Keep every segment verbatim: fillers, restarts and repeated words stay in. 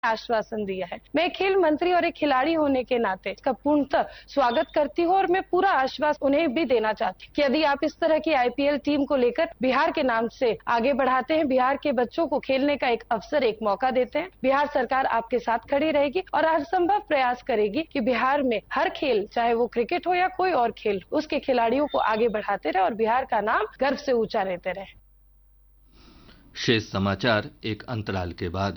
आश्वासन दिया है। मैं खेल मंत्री और एक खिलाड़ी होने के नाते इसका पूर्णतः स्वागत करती हूँ और मैं पूरा आश्वासन उन्हें भी देना चाहती हूँ कि यदि आप इस तरह की आईपीएल टीम को लेकर बिहार के नाम से आगे बढ़ाते हैं, बिहार के बच्चों को खेलने का एक अवसर, एक मौका देते हैं, बिहार सरकार आपके साथ खड़ी रहेगी और हर संभव प्रयास करेगी कि बिहार में हर खेल, चाहे वो क्रिकेट हो या कोई और खेल, उसके खिलाड़ियों को आगे बढ़ाते रहे और बिहार का नाम गर्व से ऊंचा रहते रहे। शेष समाचार एक अंतराल के बाद।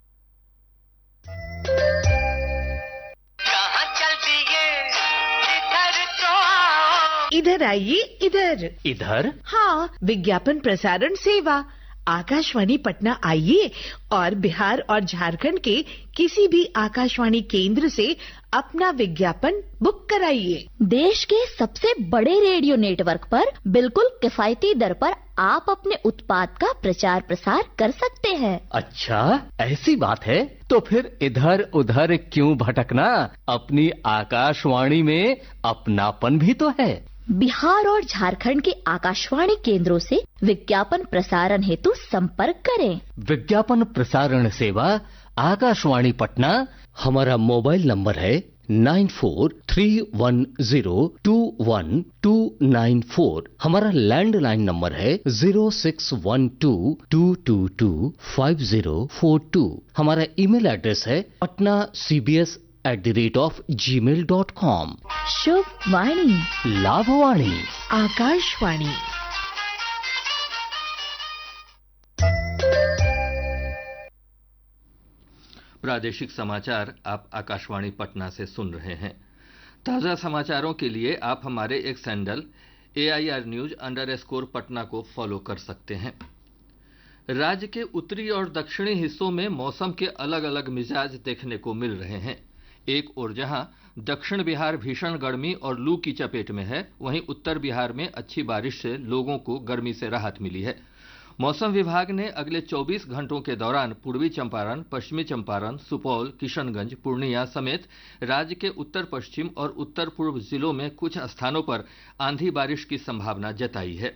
इधर आइए, इधर इधर हाँ, विज्ञापन प्रसारण सेवा आकाशवाणी पटना आइए और बिहार और झारखंड के किसी भी आकाशवाणी केंद्र से अपना विज्ञापन बुक कराइए। देश के सबसे बड़े रेडियो नेटवर्क पर बिल्कुल किफायती दर पर आप अपने उत्पाद का प्रचार प्रसार कर सकते हैं। अच्छा, ऐसी बात है तो फिर इधर उधर क्यों भटकना, अपनी आकाशवाणी में अपनापन भी तो है। बिहार और झारखंड के आकाशवाणी केंद्रों से विज्ञापन प्रसारण हेतु संपर्क करें। विज्ञापन प्रसारण सेवा आकाशवाणी पटना। हमारा मोबाइल नंबर है nine four three one zero to one two nine four. हमारा लैंडलाइन नंबर है zero six one two to to to five zero four to. हमारा ईमेल एड्रेस है Patna CBS at the rate of ji mail dot com. शुभ वाणी, लाभवाणी, आकाशवाणी। प्रादेशिक समाचार आप आकाशवाणी पटना से सुन रहे हैं। ताज़ा समाचारों के लिए आप हमारे एक handle A I R news under score Patna को फॉलो कर सकते हैं। राज्य के उत्तरी और दक्षिणी हिस्सों में मौसम के अलग अलग मिजाज देखने को मिल रहे हैं। एक ओर जहां दक्षिण बिहार भीषण गर्मी और लू की चपेट में है, वहीं उत्तर बिहार में अच्छी बारिश से लोगों को गर्मी से राहत मिली है। मौसम विभाग ने अगले चौबीस घंटों के दौरान पूर्वी चंपारण, पश्चिमी चंपारण, सुपौल, किशनगंज, पूर्णिया समेत राज्य के उत्तर पश्चिम और उत्तर पूर्व जिलों में कुछ स्थानों पर आंधी बारिश की संभावना जताई है।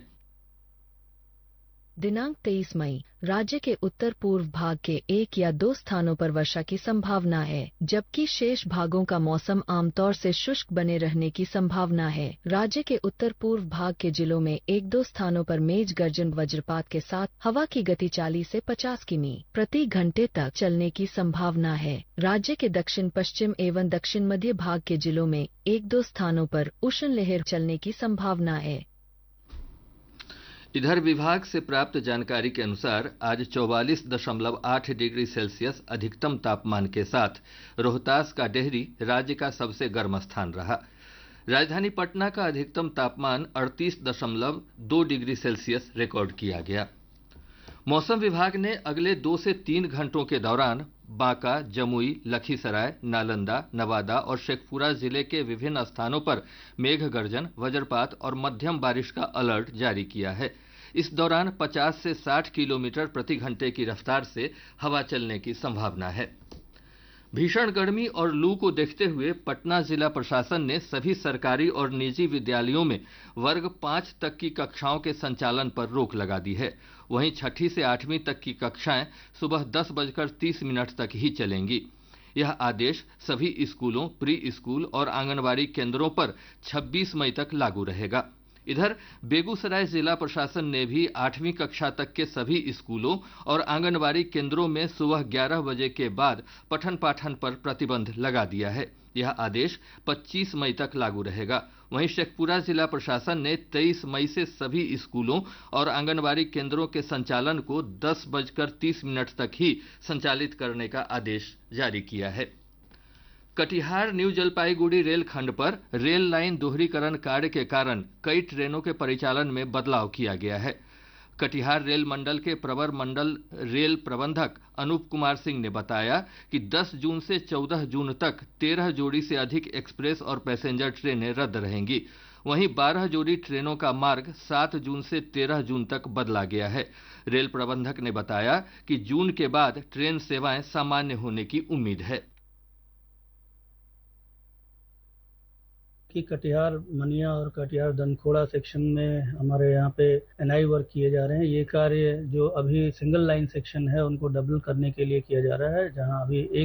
दिनांक तेईस मई राज्य के उत्तर पूर्व भाग के एक या दो स्थानों पर वर्षा की संभावना है, जबकि शेष भागों का मौसम आमतौर से शुष्क बने रहने की संभावना है। राज्य के उत्तर पूर्व भाग के जिलों में एक दो स्थानों पर मेघ गर्जन वज्रपात के साथ हवा की गति चालीस से पचास किमी प्रति घंटे तक चलने की संभावना है। राज्य के दक्षिण पश्चिम एवं दक्षिण मध्य भाग के जिलों में एक दो स्थानों पर उष्ण लहर चलने की संभावना है। इधर विभाग से प्राप्त जानकारी के अनुसार आज चौवालीस दशमलव आठ डिग्री सेल्सियस अधिकतम तापमान के साथ रोहतास का डेहरी राज्य का सबसे गर्म स्थान रहा। राजधानी पटना का अधिकतम तापमान अड़तीस दशमलव दो डिग्री सेल्सियस रिकॉर्ड किया गया। मौसम विभाग ने अगले दो से तीन घंटों के दौरान बांका, जमुई, लखीसराय, नालंदा, नवादा और शेखपुरा जिले के विभिन्न स्थानों पर मेघ गर्जन, वज्रपात और मध्यम बारिश का अलर्ट जारी किया है। इस दौरान पचास से साठ किलोमीटर प्रति घंटे की रफ्तार से हवा चलने की संभावना है। भीषण गर्मी और लू को देखते हुए पटना जिला प्रशासन ने सभी सरकारी और निजी विद्यालयों में वर्ग पाँच तक की कक्षाओं के संचालन पर रोक लगा दी है। वहीं छठी से आठवीं तक की कक्षाएं सुबह दस बजकर तीस मिनट तक ही चलेंगी। यह आदेश सभी स्कूलों, प्री स्कूल और आंगनबाड़ी केंद्रों पर छब्बीस मई तक लागू रहेगा। इधर बेगूसराय जिला प्रशासन ने भी आठवीं कक्षा तक के सभी स्कूलों और आंगनबाड़ी केंद्रों में सुबह ग्यारह बजे के बाद पठन पाठन पर प्रतिबंध लगा दिया है। यह आदेश पच्चीस मई तक लागू रहेगा। वहीं शेखपुरा जिला प्रशासन ने तेईस मई से सभी स्कूलों और आंगनबाड़ी केंद्रों के संचालन को दस बजकर तीस मिनट तक ही संचालित करने का आदेश जारी किया है। कटिहार न्यू जलपाईगुड़ी रेल खंड पर रेल लाइन दोहरीकरण कार्य के कारण कई ट्रेनों के परिचालन में बदलाव किया गया है। कटिहार रेल मंडल के प्रवर मंडल रेल प्रबंधक अनूप कुमार सिंह ने बताया कि दस जून से चौदह जून तक तेरह जोड़ी से अधिक एक्सप्रेस और पैसेंजर ट्रेनें रद्द रहेंगी। वहीं बारह जोड़ी ट्रेनों का मार्ग सात जून से तेरह जून तक बदला गया है। रेल प्रबंधक ने बताया कि जून के बाद ट्रेन सेवाएं सामान्य होने की उम्मीद है। कि कटिहार मनिया और कटिहार दनखोड़ा सेक्शन में हमारे यहाँ पे एनआई वर्क किए जा रहे हैं। ये कार्य जो अभी सिंगल लाइन सेक्शन है उनको डबल करने के लिए किया जा रहा है, जहाँ अभी एक